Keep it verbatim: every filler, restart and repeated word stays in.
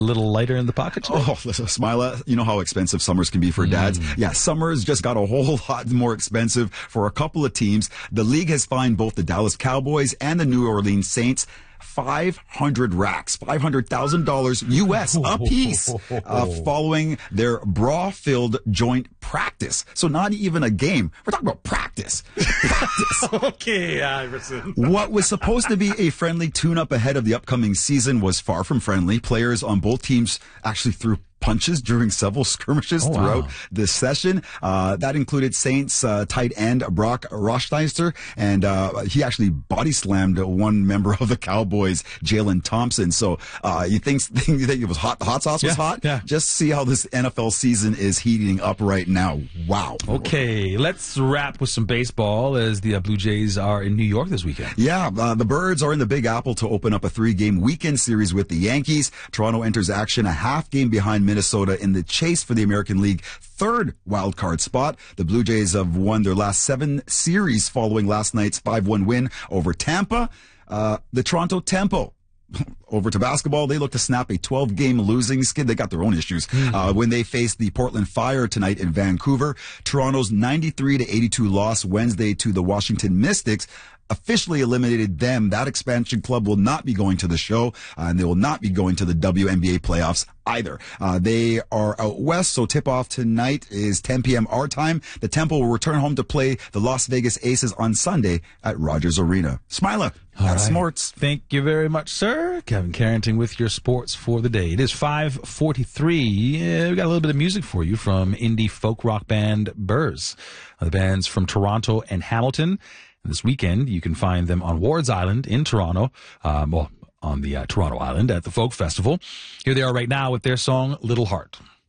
A little lighter in the pocket today? Oh, listen, Smila, you know how expensive summers can be for dads. Mm. Yeah, summers just got a whole lot more expensive for a couple of teams. The league has fined both the Dallas Cowboys and the New Orleans Saints five hundred racks, five hundred thousand dollars U S a piece, uh, following their bra-filled joint practice. So not even a game. We're talking about practice. Practice. Okay, Iverson. What was supposed to be a friendly tune-up ahead of the upcoming season was far from friendly. Players on both teams actually threw punches during several skirmishes oh, throughout wow. the session. Uh, that included Saints uh, tight end Brock Rothsteister, and uh, he actually body slammed one member of the Cowboys, Jalen Thompson. So uh, you think, think you think it was hot? The hot sauce was yeah, hot. Yeah. Just see how this N F L season is heating up right now. Wow. Okay, let's wrap with some baseball as the uh, Blue Jays are in New York this weekend. Yeah, uh, the Birds are in the Big Apple to open up a three-game weekend series with the Yankees. Toronto enters action a half game behind Minnesota in the chase for the American League third wildcard spot. The Blue Jays have won their last seven series following last night's five one win over Tampa. Uh, the Toronto Tempo. Over to basketball, they look to snap a twelve-game losing skid. They got their own issues mm-hmm. uh, when they face the Portland Fire tonight in Vancouver. Toronto's ninety-three to eighty-two loss Wednesday to the Washington Mystics officially eliminated them. That expansion club will not be going to the show, uh, and they will not be going to the W N B A playoffs either. Uh, they are out west, so tip-off tonight is ten p.m. our time. The Temple will return home to play the Las Vegas Aces on Sunday at Rogers Arena. Smila, that's right. Smorts. Thank you very much, sir. Kevin Carrington with your sports for the day. It is five forty-three. Yeah, we got a little bit of music for you from indie folk rock band Burrs. Uh, the band's from Toronto and Hamilton. This weekend, you can find them on Wards Island in Toronto, um, well, on the uh, Toronto Island at the Folk Festival. Here they are right now with their song, Little Heart.